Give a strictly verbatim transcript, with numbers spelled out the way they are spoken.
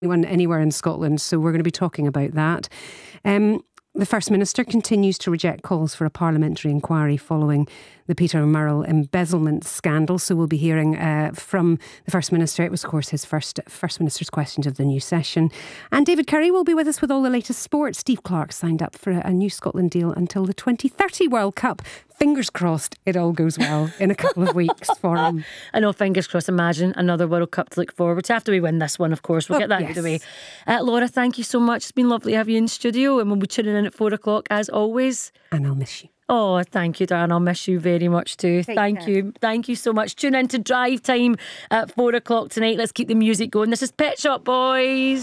anyone anywhere in Scotland, so we're going to be talking about that. Um, the First Minister continues to reject calls for a parliamentary inquiry following the Peter Murrell embezzlement scandal, so we'll be hearing uh, from the First Minister. It was, of course, his first First Minister's questions of the new session. And David Curry will be with us with all the latest sports. Steve Clarke signed up for a, a new Scotland deal until the twenty thirty World Cup. Fingers crossed it all goes well in a couple of weeks for him. I know, fingers crossed. Imagine another World Cup to look forward to after we win this one, of course. We'll Oh, get that yes. out of the way. Uh, Laura, thank you so much. It's been lovely to have you in studio, and we'll be tuning in at four o'clock as always. And I'll miss you. Oh, thank you, Darren. I'll miss you very much too. Take thank care. you. Thank you so much. Tune in to Drive Time at four o'clock tonight. Let's keep the music going. This is Pet Shop Boys.